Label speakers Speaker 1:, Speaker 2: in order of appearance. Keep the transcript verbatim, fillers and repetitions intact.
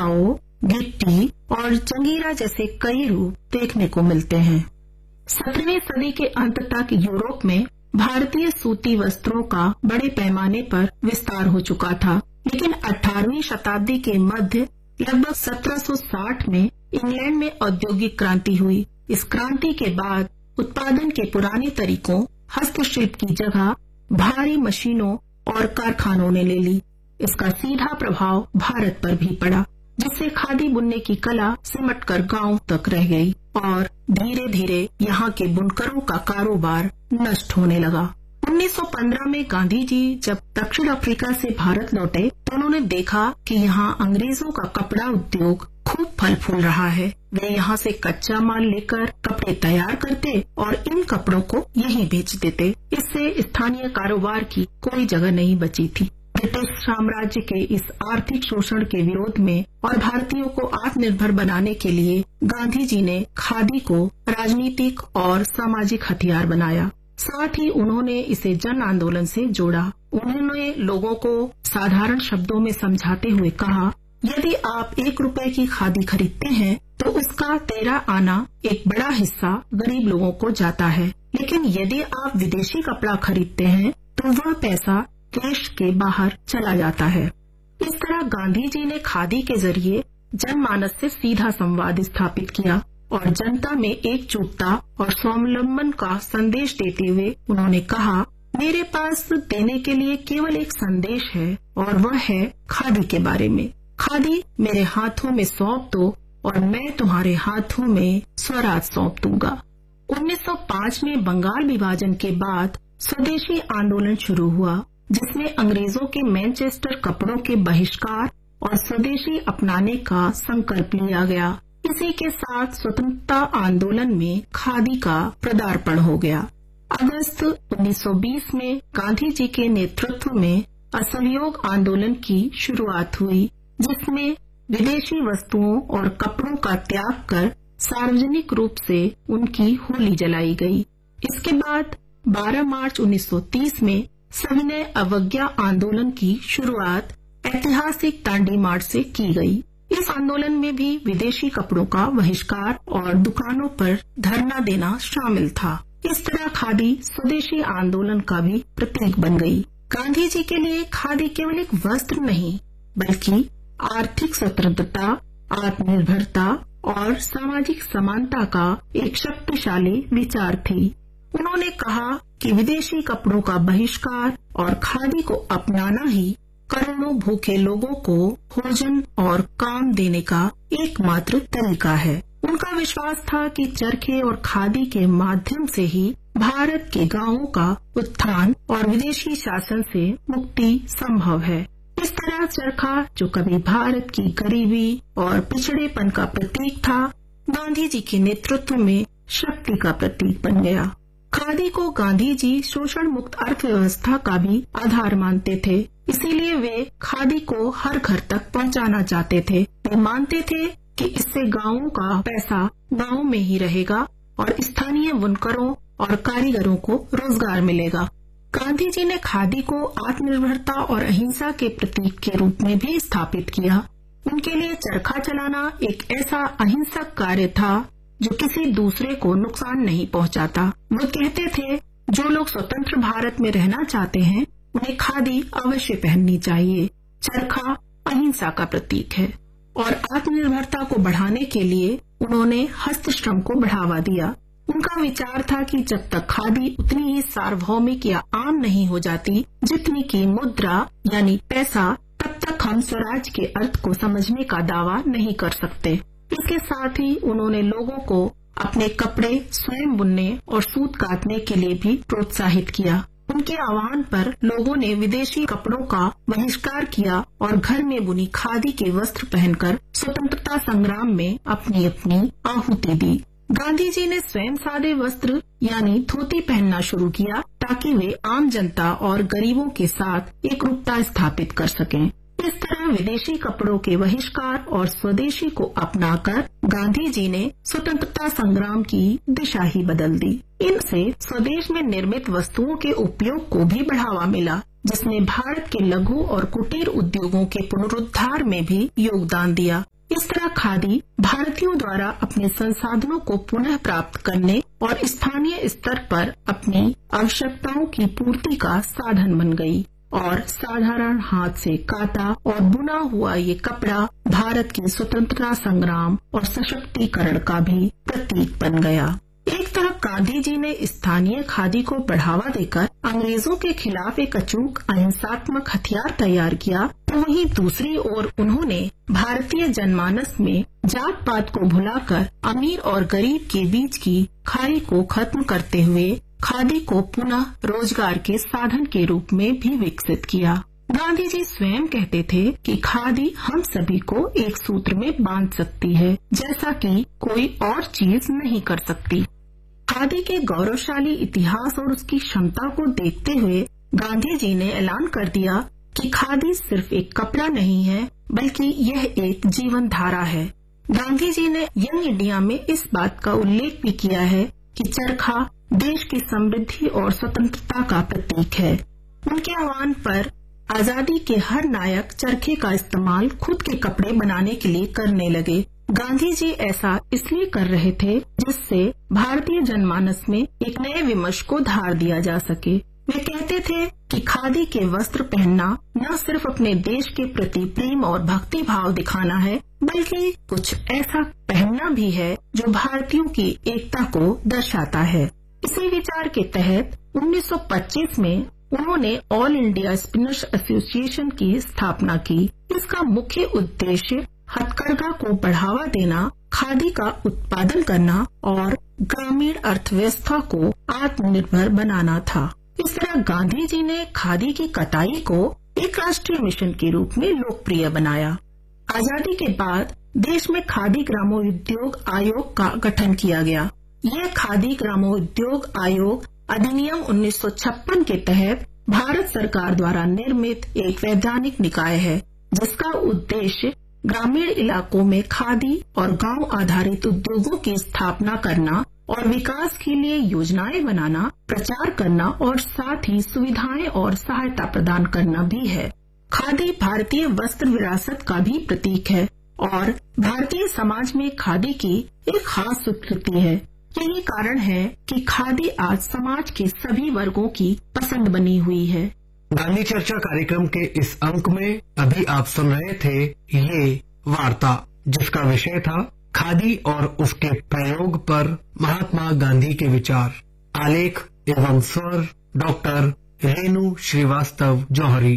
Speaker 1: फाओ, गिट्टी और जंगीरा जैसे कई रूप देखने को मिलते हैं। सत्रहवीं सदी के अंत तक यूरोप में भारतीय सूती वस्त्रों का बड़े पैमाने पर विस्तार हो चुका था, लेकिन अठारहवीं शताब्दी के मध्य लगभग सत्रह सौ साठ में इंग्लैंड में औद्योगिक क्रांति हुई। इस क्रांति के बाद उत्पादन के पुराने तरीकों हस्तशिल्प की जगह भारी मशीनों और कारखानों ने ले ली। इसका सीधा प्रभाव भारत पर भी पड़ा, जिससे खादी बुनने की कला सिमटकर गांव तक रह गई और धीरे धीरे यहाँ के बुनकरों का कारोबार नष्ट होने लगा। उन्नीस सौ पंद्रह में गांधी जी जब दक्षिण अफ्रीका से भारत लौटे तो उन्होंने देखा कि यहाँ अंग्रेजों का कपड़ा उद्योग खूब फल फूल रहा है। वे यहाँ से कच्चा माल लेकर कपड़े तैयार करते और इन कपड़ों को यहीं बेच देते। इससे स्थानीय कारोबार की कोई जगह नहीं बची थी। ब्रिटिश साम्राज्य के इस आर्थिक शोषण के विरोध में और भारतीयों को आत्मनिर्भर बनाने के लिए गांधी जी ने खादी को राजनीतिक और सामाजिक हथियार बनाया। साथ ही उन्होंने इसे जन आंदोलन से जोड़ा। उन्होंने लोगों को साधारण शब्दों में समझाते हुए कहा, यदि आप एक रुपए की खादी खरीदते हैं तो उसका तेरह आना एक बड़ा हिस्सा गरीब लोगों को जाता है, लेकिन यदि आप विदेशी कपड़ा खरीदते हैं तो वह पैसा देश के बाहर चला जाता है। इस तरह गांधी जी ने खादी के जरिए जनमानस से सीधा संवाद स्थापित किया और जनता में एकजुटता और स्वावलंबन का संदेश देते हुए उन्होंने कहा, मेरे पास देने के लिए केवल एक संदेश है और वह है खादी के बारे में। खादी मेरे हाथों में सौंप दो और मैं तुम्हारे हाथों में स्वराज सौंप दूंगा। उन्नीस सौ पाँच में बंगाल विभाजन के बाद स्वदेशी आंदोलन शुरू हुआ, जिसमें अंग्रेजों के मैनचेस्टर कपड़ों के बहिष्कार और स्वदेशी अपनाने का संकल्प लिया गया। इसी के साथ स्वतंत्रता आंदोलन में खादी का पदार्पण हो गया। अगस्त उन्नीस सौ बीस में गांधी जी के नेतृत्व में असहयोग आंदोलन की शुरुआत हुई, जिसमें विदेशी वस्तुओं और कपड़ों का त्याग कर सार्वजनिक रूप से उनकी होली जलाई गई। इसके बाद बारह मार्च उन्नीस सौ तीस में सविनय अवज्ञा आंदोलन की शुरुआत ऐतिहासिक दांडी मार्च से की गई। इस आंदोलन में भी विदेशी कपड़ों का बहिष्कार और दुकानों पर धरना देना शामिल था। इस तरह खादी स्वदेशी आंदोलन का भी प्रतीक बन गई। गांधी जी के लिए खादी केवल एक वस्त्र नहीं, बल्कि आर्थिक स्वतंत्रता, आत्मनिर्भरता और सामाजिक समानता का एक शक्तिशाली विचार थी। उन्होंने कहा कि विदेशी कपड़ों का बहिष्कार और खादी को अपनाना ही करोड़ों भूखे लोगों को भोजन और काम देने का एकमात्र तरीका है। उनका विश्वास था कि चरखे और खादी के माध्यम से ही भारत के गांवों का उत्थान और विदेशी शासन से मुक्ति संभव है। इस तरह चरखा, जो कभी भारत की गरीबी और पिछड़ेपन का प्रतीक था, गांधी जी के नेतृत्व में शक्ति का प्रतीक बन गया। खादी को गांधी जी शोषण मुक्त अर्थव्यवस्था का भी आधार मानते थे, इसीलिए वे खादी को हर घर तक पहुंचाना चाहते थे। वे मानते थे कि इससे गांवों का पैसा गांव में ही रहेगा और स्थानीय बुनकरों और कारीगरों को रोजगार मिलेगा। गांधी जी ने खादी को आत्मनिर्भरता और अहिंसा के प्रतीक के रूप में भी स्थापित किया। उनके लिए चरखा चलाना एक ऐसा अहिंसक कार्य था जो किसी दूसरे को नुकसान नहीं पहुंचाता। वो कहते थे, जो लोग स्वतंत्र भारत में रहना चाहते हैं उन्हें खादी अवश्य पहननी चाहिए। चरखा अहिंसा का प्रतीक है और आत्मनिर्भरता को बढ़ाने के लिए उन्होंने हस्तश्रम को बढ़ावा दिया। उनका विचार था कि जब तक खादी उतनी ही सार्वभौमिक या आम नहीं हो जाती जितनी की मुद्रा यानी पैसा, तब तक हम स्वराज के अर्थ को समझने का दावा नहीं कर सकते। इसके साथ ही उन्होंने लोगों को अपने कपड़े स्वयं बुनने और सूत काटने के लिए भी प्रोत्साहित किया। उनके आह्वान पर लोगों ने विदेशी कपड़ों का बहिष्कार किया और घर में बुनी खादी के वस्त्र पहनकर स्वतंत्रता संग्राम में अपनी अपनी आहुति दी। गांधी जी ने स्वयं सादे वस्त्र यानी धोती पहनना शुरू किया ताकि वे आम जनता और गरीबों के साथ एकरूपता स्थापित कर सकें। इस तरह विदेशी कपड़ों के बहिष्कार और स्वदेशी को अपनाकर गांधी जी ने स्वतंत्रता संग्राम की दिशा ही बदल दी। इनसे स्वदेश में निर्मित वस्तुओं के उपयोग को भी बढ़ावा मिला, जिसने भारत के लघु और कुटीर उद्योगों के पुनरुद्धार में भी योगदान दिया। इस तरह खादी भारतीयों द्वारा अपने संसाधनों को पुनः प्राप्त करने और स्थानीय स्तर पर अपनी आवश्यकताओं की पूर्ति का साधन बन गई और साधारण हाथ से काता और बुना हुआ ये कपड़ा भारत की स्वतंत्रता संग्राम और सशक्तिकरण का भी प्रतीक बन गया। एक तरफ गांधी जी ने स्थानीय खादी को बढ़ावा देकर अंग्रेजों के खिलाफ एक अचूक अहिंसात्मक हथियार तैयार किया, तो वहीं दूसरी ओर उन्होंने भारतीय जनमानस में जात पात को भुलाकर अमीर और गरीब के बीच की खाई को खत्म करते हुए खादी को पुनः रोजगार के साधन के रूप में भी विकसित किया। गांधी जी स्वयं कहते थे कि खादी हम सभी को एक सूत्र में बांध सकती है, जैसा कि कोई और चीज नहीं कर सकती। खादी के गौरवशाली इतिहास और उसकी क्षमता को देखते हुए गांधी जी ने ऐलान कर दिया कि खादी सिर्फ एक कपड़ा नहीं है, बल्कि यह एक जीवन धारा है। गांधी जी ने यंग इंडिया में इस बात का उल्लेख भी किया है कि चरखा देश की समृद्धि और स्वतंत्रता का प्रतीक है। उनके आह्वान पर आजादी के हर नायक चरखे का इस्तेमाल खुद के कपड़े बनाने के लिए करने लगे। गांधी जी ऐसा इसलिए कर रहे थे जिससे भारतीय जनमानस में एक नए विमर्श को धार दिया जा सके। वे कहते थे कि खादी के वस्त्र पहनना न सिर्फ अपने देश के प्रति प्रेम और भक्ति भाव दिखाना है, बल्कि कुछ ऐसा पहनना भी है जो भारतीयों की एकता को दर्शाता है। इसी विचार के तहत उन्नीस सौ पच्चीस में उन्होंने ऑल इंडिया स्पिनर्स एसोसिएशन की स्थापना की। इसका मुख्य उद्देश्य हथकरघा को बढ़ावा देना, खादी का उत्पादन करना और ग्रामीण अर्थव्यवस्था को आत्मनिर्भर बनाना था। इस तरह गांधी जी ने खादी की कताई को एक राष्ट्रीय मिशन के रूप में लोकप्रिय बनाया। आजादी के बाद देश में खादी ग्रामोद्योग आयोग का गठन किया गया। यह खादी ग्रामोद्योग आयोग अधिनियम उन्नीस सौ छप्पन के तहत भारत सरकार द्वारा निर्मित एक वैधानिक निकाय है, जिसका उद्देश्य ग्रामीण इलाकों में खादी और गांव आधारित उद्योगों की स्थापना करना और विकास के लिए योजनाएं बनाना, प्रचार करना और साथ ही सुविधाएं और सहायता प्रदान करना भी है। खादी भारतीय वस्त्र विरासत का भी प्रतीक है और भारतीय समाज में खादी की एक खास स्वीकृति है। यही कारण है कि खादी आज समाज के सभी वर्गों की पसंद बनी हुई है।
Speaker 2: गांधी चर्चा कार्यक्रम के इस अंक में अभी आप सुन रहे थे ये वार्ता, जिसका विषय था खादी और उसके प्रयोग पर महात्मा गांधी के विचार। आलेख एवं स्वर डॉक्टर रेणु श्रीवास्तव जौहरी।